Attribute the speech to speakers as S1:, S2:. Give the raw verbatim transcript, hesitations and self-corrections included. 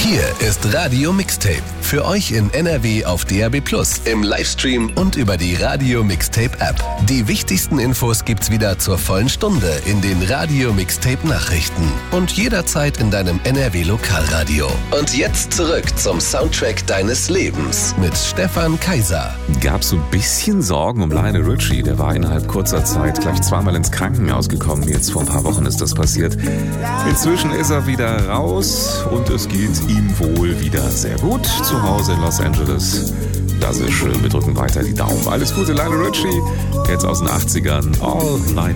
S1: Hier ist Radio Mixtape. Für euch in N R W auf D A B plus, im Livestream und über die Radio Mixtape App. Die wichtigsten Infos gibt's wieder zur vollen Stunde in den Radio Mixtape Nachrichten und jederzeit in deinem N R W Lokalradio. Und jetzt zurück zum Soundtrack deines Lebens mit Stefan Kaiser.
S2: Gab so ein bisschen Sorgen um Lionel Richie. Der war innerhalb kurzer Zeit gleich zweimal ins Krankenhaus gekommen. Jetzt vor ein paar Wochen ist das passiert. Inzwischen ist er wieder raus und es geht ihm wohl wieder sehr gut zu Hause in Los Angeles. Das ist schön. Wir drücken weiter die Daumen. Alles Gute, Lionel Richie. Jetzt aus den achtzigern. All Night